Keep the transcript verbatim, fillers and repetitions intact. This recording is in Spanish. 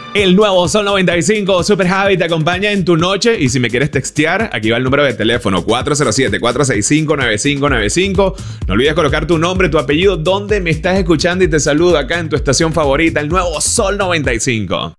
El nuevo Sol noventa y cinco Super Javi te acompaña en tu noche. Y si me quieres textear, aquí va el número de teléfono cuatro cero siete, cuatro seis cinco, nueve cinco nueve cinco. No olvides colocar tu nombre, tu apellido, dónde me estás escuchando y te saludo acá en tu estación favorita, el nuevo Sol noventa y cinco.